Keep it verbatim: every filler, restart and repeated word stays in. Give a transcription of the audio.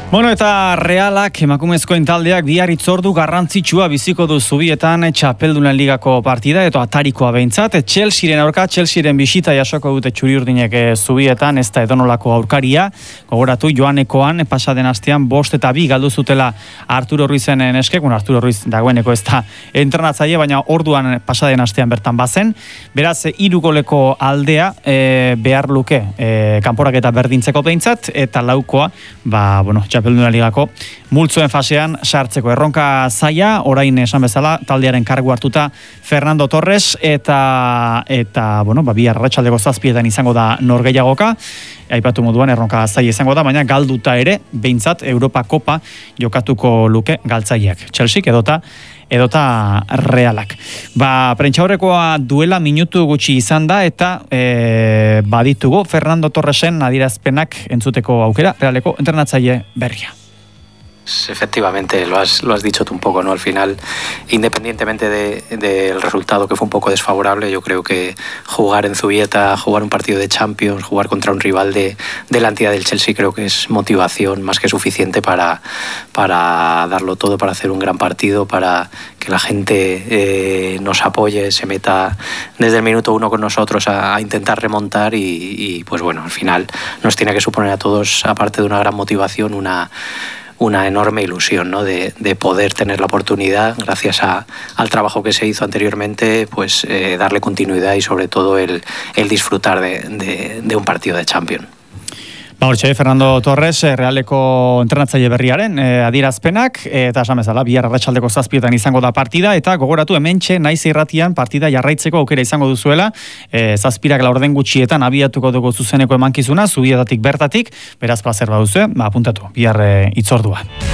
Bueno, eta Realak emakumezkoen taldeak bihar hitzordu garrantzitsua biziko du Zubietan Txapeldunen ligako partida eta atarikoa behintzat. Chelsearen aurka, Chelsearen bisita jasoko dute txuri-urdinek Zubietan, ez da edonolako aurkaria. Gogoratu Joanekoan pasaden astean bost eta bi galdu zutela Arturo Ruizen neskek, bueno, Arturo Ruiz dagoeneko ez da entrenatzaile, baina orduan pasaden astean bertan bazen. Beraz, hiru goleko aldea e, behar luke e, kanporaketa berdintzeko behintzat, eta laukoa, ba, bueno, Txapelduna ligako multzoen fasean sartzeko erronka zaila, orain esan bezala taldearen kargu hartuta Fernando Torres eta eta bueno, ba bihar arratsaldeko zazpietan izango da norgehiagoka. Aipatu moduan erronka zaila izango da, baina galduta ere behintzat Europa Kopa jokatuko luke galtzaileak. Chelsea edota edota Realak. Ba, prentxaurrekoa duela minutu gutxi izan da eta e, baditugu Fernando Torresen adierazpenak entzuteko aukera, Realeko entrenatzaile berria. Efectivamente, lo has, lo has dicho tú un poco, ¿no? Al final, independientemente del de, de resultado que fue un poco desfavorable, yo creo que jugar en Zubieta, jugar un partido de Champions, jugar contra un rival de, de la entidad del Chelsea, creo que es motivación más que suficiente para, para darlo todo, para hacer un gran partido, para que la gente eh, nos apoye, se meta desde el minuto uno con nosotros a, a intentar remontar y, y, pues bueno, al final nos tiene que suponer a todos, aparte de una gran motivación, una... una enorme ilusión, ¿no? de, de poder tener la oportunidad, gracias a, al trabajo que se hizo anteriormente, pues eh, darle continuidad y sobre todo el, el disfrutar de, de, de un partido de Champions. Ba, hortxe, Fernando Torres, Realeko entrenatzaile berriaren eh, adierazpenak, eta esan bezala, bihar arratsaldeko zazpietan izango da partida, eta gogoratu hementxe naiz irratian partida jarraitzeko aukera izango duzuela, eh, zazpirak laurden gutxietan abiatuko dugu zuzeneko emankizuna, Zubietatik bertatik, beraz plazer baduzu, ba, apuntatu, bihar eh, itzordua.